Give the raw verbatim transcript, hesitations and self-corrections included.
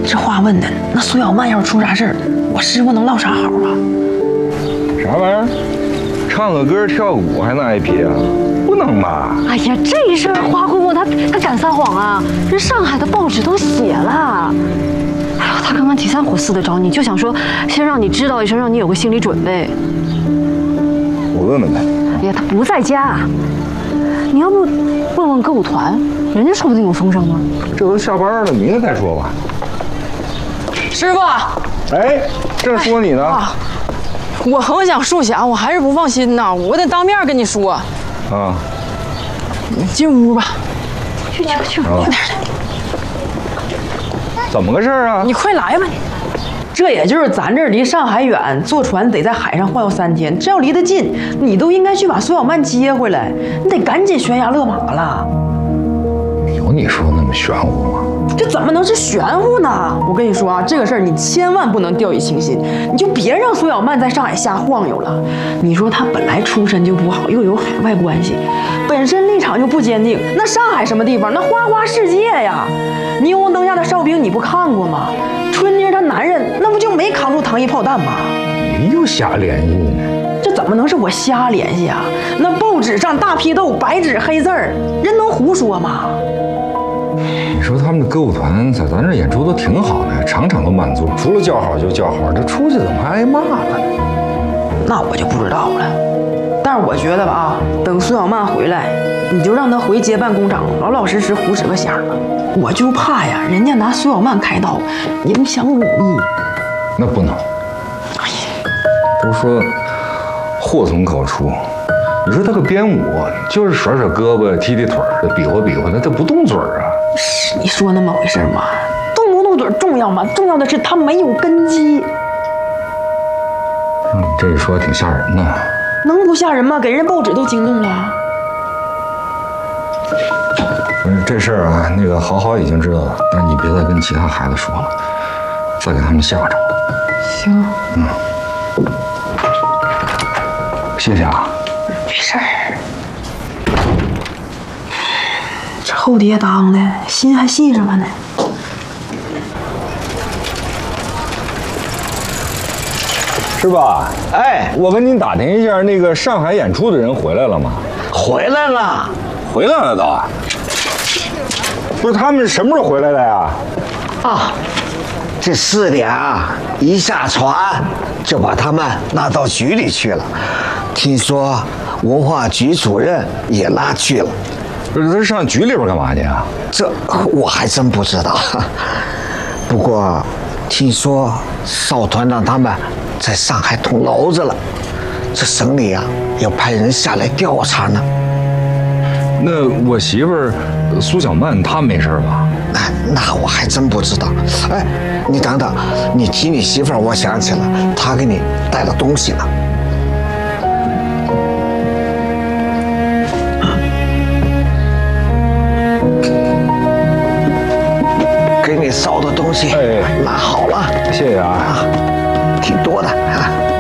这话问的，那苏小曼要是出啥事儿，我师傅能落啥好啊？ 啥玩意儿？唱个歌跳个舞还能挨批啊？不能吧？ 哎呀，这事儿花姑姑她她敢撒谎啊？人上海的报纸都写了。哎呦，她刚刚急三火四的找你，就想说先让你知道一声，让你有个心理准备。 我问问他。 哎呀，他不在家。你要不问问歌舞团，人家说不定有风声呢。 这都下班了，明天再说吧。 师傅， 哎，正说你呢。 啊，我横想竖想，我还是不放心呐，我得当面跟你说。 啊， 你进屋吧。 去去去， 快点的。 怎么个事儿啊？ 你快来吧你。这也就是咱这儿离上海远，坐船得在海上晃悠三天。这要离得近，你都应该去把苏小曼接回来，你得赶紧悬崖勒马了。 有你说那么玄乎吗？ 这怎么能是玄乎呢？我跟你说啊，这个事儿你千万不能掉以轻心，你就别让苏小曼在上海瞎晃悠了。你说她本来出身就不好，又有海外关系，本身立场就不坚定。那上海什么地方？那花花世界呀！霓虹灯下的哨兵你不看过吗？春妮她男人那不就没扛住糖衣炮弹吗？ 你又瞎联系呢？ 这怎么能是我瞎联系啊？那报纸上大批斗，白纸黑字儿，人能胡说吗？ 你说他们的歌舞团在咱这演出都挺好的，场场都满座，除了叫好就叫好，这出去怎么还挨骂了？ 那我就不知道了。但是我觉得吧啊，等苏小曼回来，你就让她回接办工厂，老老实实胡指个响吧。我就怕呀，人家拿苏小曼开刀，影响武艺。 那不能。 哎呀， 都说祸从口出。你说他个编舞，就是甩甩胳膊、踢踢腿的，比划比划的，他不动嘴儿啊。 是你说那么回事吗？动不动嘴重要吗？重要的是他没有根基。 嗯，这一说挺吓人的。 能不吓人吗？给人报纸都惊动了。 不是这事儿啊，那个好好已经知道了，但是你别再跟其他孩子说了，再给他们吓着。 行。 嗯。谢谢啊。 没事儿。这后爹当的心还细着呢。 是吧？哎，我跟您打听一下，那个上海演出的人回来了吗？ 回来了， 回来了都。不是他们什么时候回来的呀？ 啊，这四点啊，一下船就把他们拉到局里去了。听说文化局主任也拉去了。 不是他上局里边干嘛去啊？ 这我还真不知道。不过听说邵团长他们在上海捅娄子了，这省里啊要派人下来调查呢。 那我媳妇儿苏小曼她没事吧？ 那那我还真不知道。哎，你等等，你提你媳妇儿，我想起了，她给你带了东西呢。给你烧的东西， 哎， 拿好了， 谢谢啊， 啊，挺多的啊。